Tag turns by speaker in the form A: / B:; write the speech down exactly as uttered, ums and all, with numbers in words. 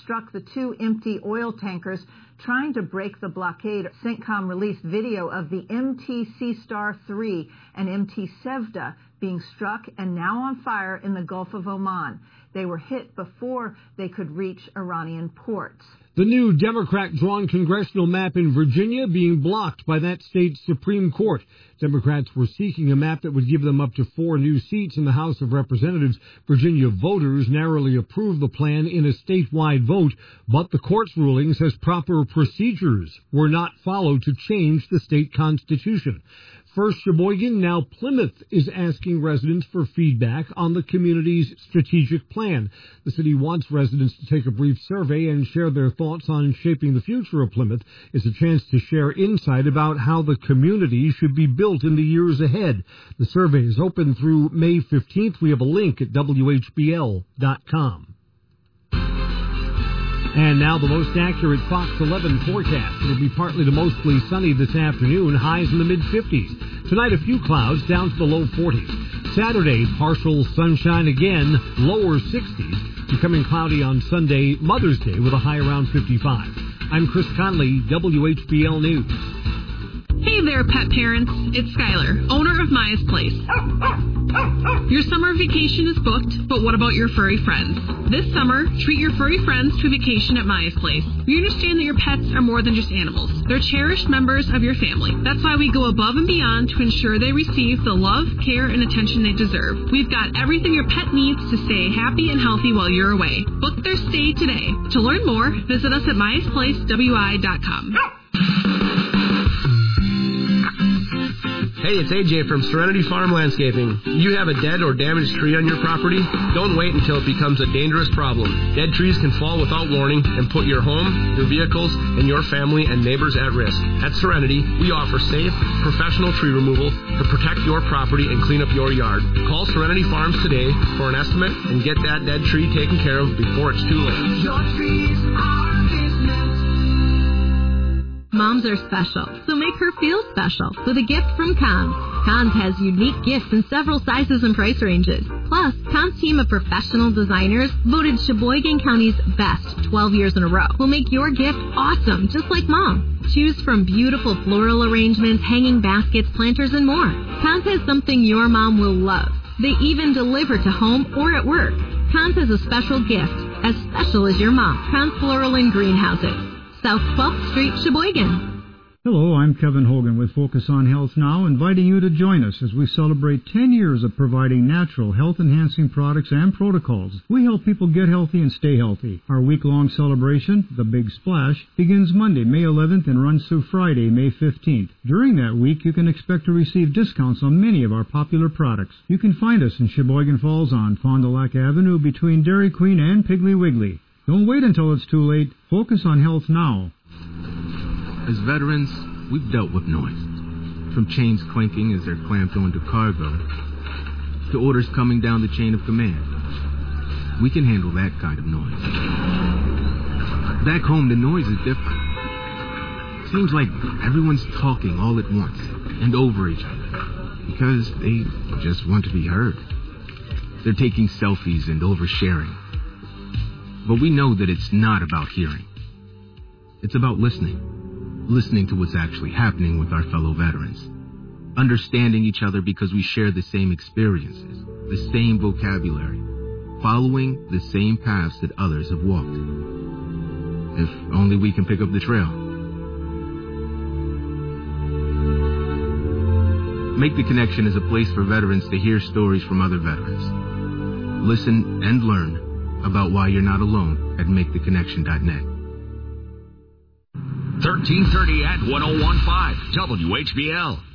A: struck the two empty oil tankers trying to break the blockade. CENTCOM released video of the M T Sea Star three and M T Sevda being struck and now on fire in the Gulf of Oman. They were hit before they could reach Iranian ports.
B: The new Democrat-drawn congressional map in Virginia being blocked by that state's Supreme Court. Democrats were seeking a map that would give them up to four new seats in the House of Representatives. Virginia voters narrowly approved the plan in a statewide vote, but the court's ruling says proper procedures were not followed to change the state constitution. First Sheboygan, now Plymouth, is asking residents for feedback on the community's strategic plan. The city wants residents to take a brief survey and share their thoughts on shaping the future of Plymouth. It's a chance to share insight about how the community should be built in the years ahead. The survey is open through May fifteenth. We have a link at W H B L dot com. And now the most accurate Fox eleven forecast. It'll be partly to mostly sunny this afternoon, highs in the mid-fifties. Tonight, a few clouds down to the low forties. Saturday, partial sunshine again, lower sixties. Becoming cloudy on Sunday, Mother's Day, with a high around fifty-five. I'm Chris Conley, W H B L News.
C: Hey there, pet parents. It's Skylar, owner of Maya's Place. Your summer vacation is booked, but what about your furry friends? This summer, treat your furry friends to a vacation at Maya's Place. We understand that your pets are more than just animals. They're cherished members of your family. That's why we go above and beyond to ensure they receive the love, care, and attention they deserve. We've got everything your pet needs to stay happy and healthy while you're away. Book their stay today. To learn more, visit us at Mayas Place W I dot com.
D: Hey, it's A J from Serenity Farm Landscaping. You have a dead or damaged tree on your property? Don't wait until it becomes a dangerous problem. Dead trees can fall without warning and put your home, your vehicles, and your family and neighbors at risk. At Serenity, we offer safe, professional tree removal to protect your property and clean up your yard. Call Serenity Farms today for an estimate and get that dead tree taken care of before it's too late.
E: Your trees are business.
F: Moms are special, so make her feel special with a gift from Cons. Cons has unique gifts in several sizes and price ranges. Plus, Cons' team of professional designers, voted Sheboygan County's best twelve years in a row, will make your gift awesome, just like Mom. Choose from beautiful floral arrangements, hanging baskets, planters, and more. Cons has something your mom will love. They even deliver to home or at work. Cons has a special gift, as special as your mom. Cons Floral and Greenhouses. South twelfth Street, Sheboygan.
G: Hello, I'm Kevin Hogan with Focus on Health Now, inviting you to join us as we celebrate ten years of providing natural health-enhancing products and protocols. We help people get healthy and stay healthy. Our week-long celebration, The Big Splash, begins Monday, May eleventh and runs through Friday, May fifteenth. During that week, you can expect to receive discounts on many of our popular products. You can find us in Sheboygan Falls on Fond du Lac Avenue between Dairy Queen and Piggly Wiggly. Don't wait until it's too late. Focus on health now.
H: As veterans, we've dealt with noise. From chains clanking as they're clamped onto cargo, to orders coming down the chain of command. We can handle that kind of noise. Back home, the noise is different. Seems like everyone's talking all at once and over each other because they just want to be heard. They're taking selfies and oversharing. But we know that it's not about hearing. It's about listening. Listening to what's actually happening with our fellow veterans. Understanding each other because we share the same experiences, the same vocabulary, following the same paths that others have walked. If only we can pick up the trail. Make the Connection is a place for veterans to hear stories from other veterans. Listen and learn about why you're not alone at make the connection dot net.
I: thirteen thirty at one oh one point five W H B L.